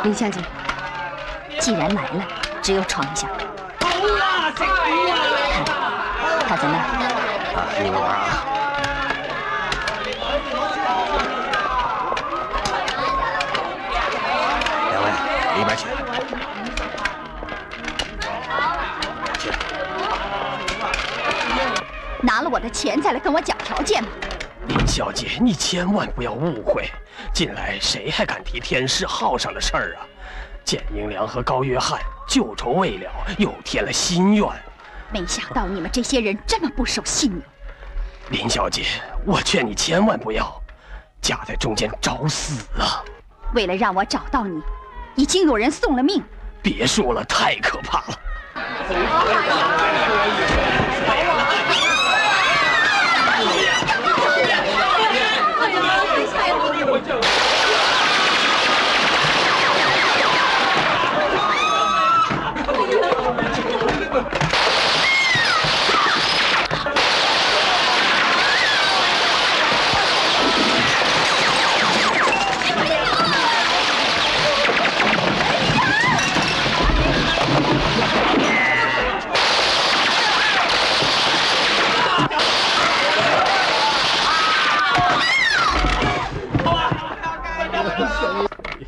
林小姐，既然来了，只有闯一下。看，他在那儿。 女儿啊！两位，里边请。 拿了我的钱再来跟我讲条件吗？ 林小姐，你千万不要误会，近来谁还敢提天师号上的事儿啊？简英良和高约翰旧仇未了，又添了新怨。 没想到你们这些人这么不守信用。 林小姐，我劝你千万不要夹在中间找死啊！ 为了让我找到你，已经有人送了命。 别说了，太可怕了。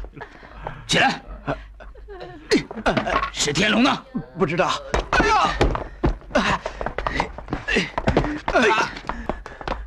起来！石天龙呢？ 不知道。哎呀！